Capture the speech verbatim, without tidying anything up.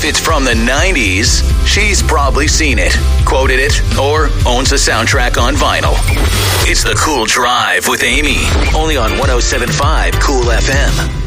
If it's from the nineties, she's probably seen it, quoted it, or owns the soundtrack on vinyl. It's The Cool Drive with Amy, only on one oh seven point five Cool F M.